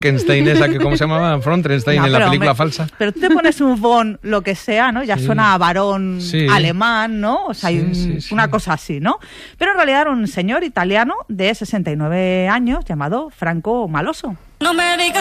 Frankenstein esa, que ¿cómo se llamaba? Frankenstein en la película falsa. Pero tú te pones un von, lo que sea, ¿no? Ya suena a varón alemán, ¿no? O sea, hay una cosa así, ¿no? Pero en realidad era un señor italiano de 69 años llamado Franco Maloso. No me digas